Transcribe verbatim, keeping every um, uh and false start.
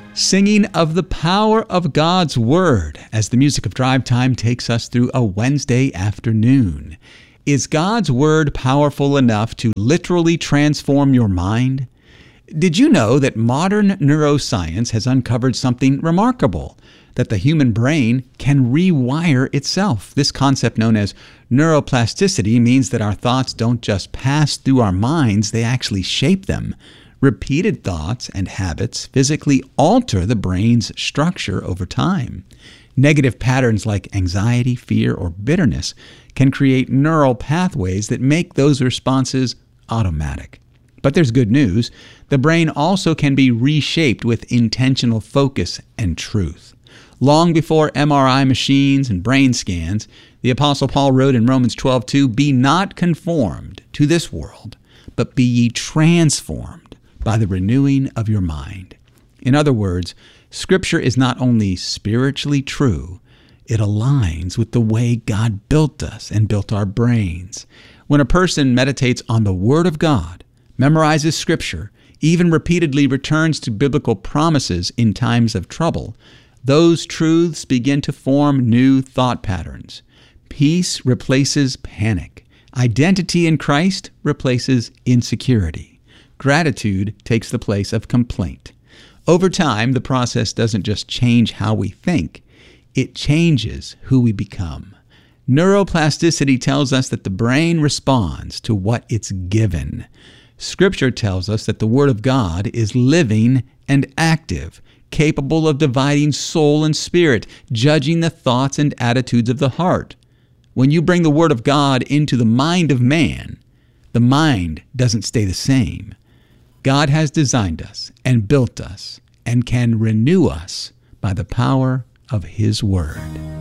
Singing of the power of God's Word as the music of Drive Time takes us through a Wednesday afternoon. Is God's Word powerful enough to literally transform your mind? Did you know that modern neuroscience has uncovered something remarkable? That the human brain can rewire itself. This concept, known as neuroplasticity, means that our thoughts don't just pass through our minds, they actually shape them. Repeated thoughts and habits physically alter the brain's structure over time. Negative patterns like anxiety, fear, or bitterness can create neural pathways that make those responses automatic. But there's good news. The brain also can be reshaped with intentional focus and truth. Long before M R I machines and brain scans, the Apostle Paul wrote in Romans twelve two, "Be not conformed to this world, but be ye transformed by the renewing of your mind." In other words, Scripture is not only spiritually true, it aligns with the way God built us and built our brains. When a person meditates on the Word of God, memorizes Scripture, even repeatedly returns to biblical promises in times of trouble, those truths begin to form new thought patterns. Peace replaces panic. Identity in Christ replaces insecurity. Gratitude takes the place of complaint. Over time, the process doesn't just change how we think, it changes who we become. Neuroplasticity tells us that the brain responds to what it's given. Scripture tells us that the Word of God is living and active, capable of dividing soul and spirit, judging the thoughts and attitudes of the heart. When you bring the Word of God into the mind of man, the mind doesn't stay the same. God has designed us and built us and can renew us by the power of His Word.